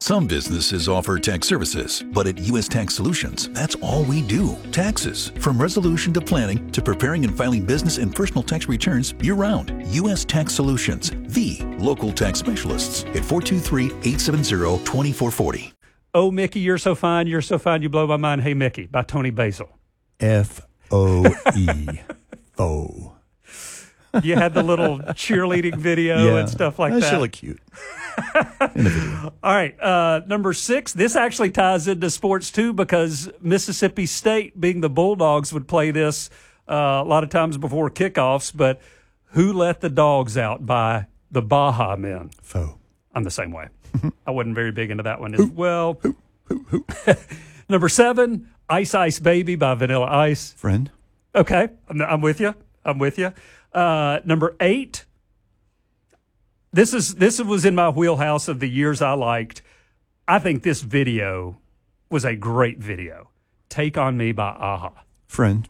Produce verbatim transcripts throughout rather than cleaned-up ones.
Some businesses offer tax services, but at U S Tax Solutions, that's all we do. Taxes. From resolution to planning to preparing and filing business and personal tax returns year-round. U S Tax Solutions, the local tax specialists at four two three, eight seven zero, two four four zero. Oh, Mickey, You're So Fine, You're So Fine, You Blow My Mind. Hey, Mickey, by Tony Basil. F O E. Fo. You had the little cheerleading video Yeah, and stuff like that. that. She looked cute in the video. All right, uh, number six. This actually ties into sports, too, because Mississippi State, being the Bulldogs, would play this uh, a lot of times before kickoffs. But Who Let the Dogs Out by the Baja Men? Fo. I'm the same way. I wasn't very big into that one as well. Number seven, Ice Ice Baby by Vanilla Ice. Friend. Okay, I'm, I'm with you. I'm with you. Uh, number eight. This is this was in my wheelhouse of the years I liked. I think this video was a great video. Take on Me by Aha. Friend.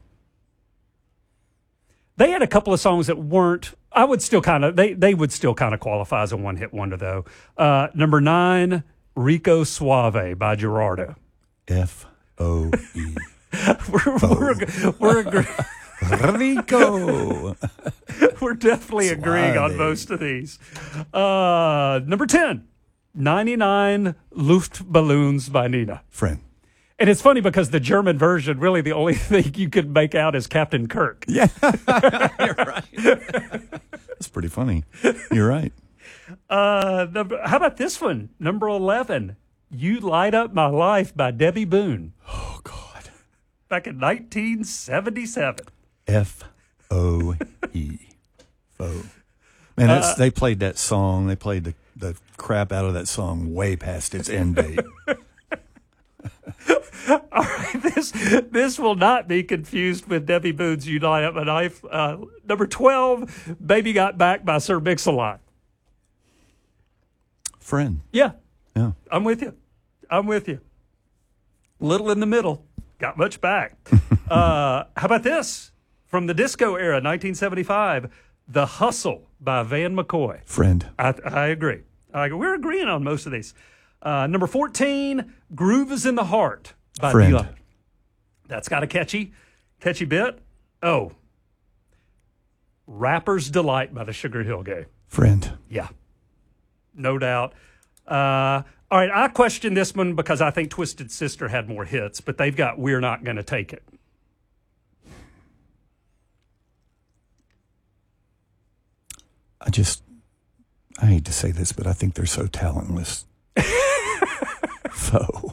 They had a couple of songs that weren't. I would still kind of. They they would still kind of qualify as a one hit wonder though. Uh, number nine, Rico Suave by Gerardo. F O E. we're we're, we're agree- Rico. We're definitely agreeing on Suave. most of these. Uh, number ten, ninety-nine Luftballons by Nina. Friend. And it's funny because the German version, really the only thing you could make out is Captain Kirk. Yeah. You're right. That's pretty funny. You're right. Uh, number, how about this one? Number eleven, You Light Up My Life by Debbie Boone. Oh, God. Back in nineteen seventy-seven. F O E. Fo. Man, that's, they played that song. They played the, the crap out of that song way past its end date. All right, this this will not be confused with Debbie Boone's "You Light Up My Life." Uh, number twelve, "Baby Got Back" by Sir Mix-a-Lot. Friend. Yeah, Yeah. I'm with you. I'm with you. Little in the middle, got much back. uh, how about this from the disco era, nineteen seventy-five? "The Hustle" by Van McCoy. Friend. I, I agree. I agree. We're agreeing on most of these. Uh, number fourteen, "Groove Is in the Heart" by Friend. Dila. That's got a catchy, catchy bit. Oh, "Rapper's Delight" by the Sugar Hill Gang. Friend. Yeah, no doubt. Uh, all right, I question this one because I think Twisted Sister had more hits, but they've got "We're Not Gonna Take It." I just, I hate to say this, but I think they're so talentless. Fo.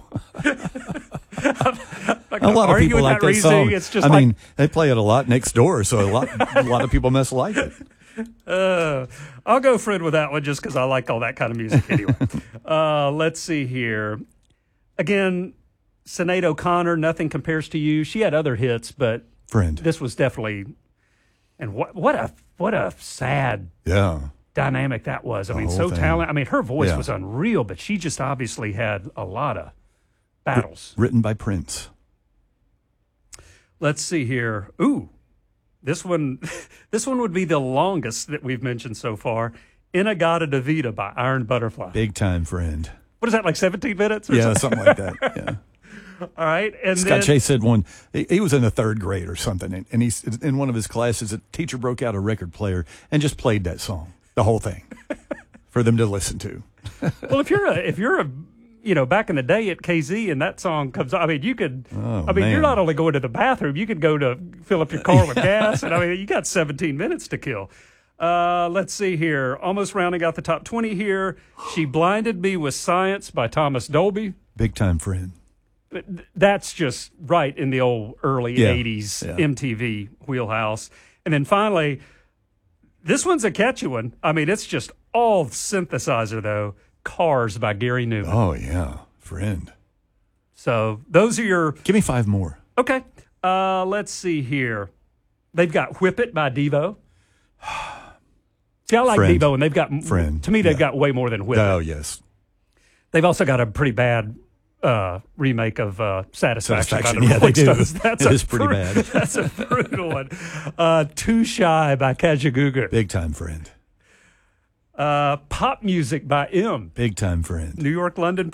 A lot of people like that song. It's just I like, mean, they play it a lot next door, so a lot, a lot of people must like it. Uh, I'll go friend with that one just because I like all that kind of music anyway. uh, let's see here. Again, Sinead O'Connor, "Nothing Compares to You." She had other hits, but Friend. this was definitely. And what what a what a sad Yeah. dynamic that was. I The mean, whole so thing. talented. I mean, her voice Yeah. was unreal, but she just obviously had a lot of battles. Written by Prince. Let's see here. Ooh, this one, this one would be the longest that we've mentioned so far. "Inagata Davida" by Iron Butterfly. Big time friend. What is that, like seventeen minutes? Or Yeah, something? something like that. Yeah. All right, and Scott then Chase said one, he, he was in the third grade or something, and, and he's in one of his classes, a teacher broke out a record player and just played that song, the whole thing, for them to listen to. well, if you're a if you're a you know back in the day at K Z and that song comes on, I mean, you could. Oh, I mean, man. you're not only going to the bathroom, you could go to fill up your car with gas, and I mean, you got seventeen minutes to kill. Uh, let's see here. Almost rounding out the top twenty here. "She Blinded Me with Science" by Thomas Dolby. Big time friend. That's just right in the old early Yeah, eighties yeah. M T V wheelhouse. And then finally, this one's a catchy one. I mean, it's just all synthesizer, though. "Cars" by Gary Newman. Oh, yeah. Friend. So those are your... Give me five more. Okay. Uh, let's see here. They've got "Whip It" by Devo. See, I like Friend. Devo, and they've got... Friend. To me, they've Yeah. got way more than "Whip It." Oh, yes. They've also got a pretty bad uh, remake of uh, Satisfaction. Satisfaction. by the Yeah, they Rolling do. Stones. That's It a is pretty bru- bad. That's a brutal one. Uh, "Too Shy" by Kajagoogoo. Big time friend. Uh, "Pop Music" by M. Big time friend. New York, London,